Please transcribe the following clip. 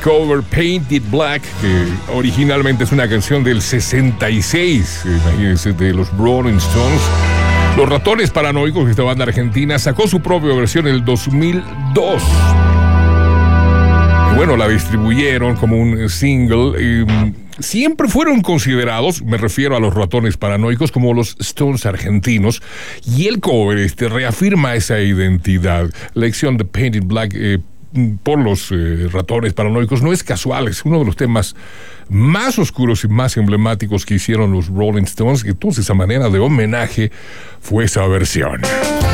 Cover Painted Black, que originalmente es una canción del 66, imagínense, de los Rolling Stones. Los Ratones Paranoicos, esta banda argentina, sacó su propia versión en el 2002. Y bueno, la distribuyeron como un single. Siempre fueron considerados, me refiero a los Ratones Paranoicos, como los Stones argentinos. Y el cover reafirma esa identidad. La elección de Painted Black por los Ratones Paranoicos no es casual, es uno de los temas más oscuros y más emblemáticos que hicieron los Rolling Stones. Entonces, a manera de homenaje fue esa versión.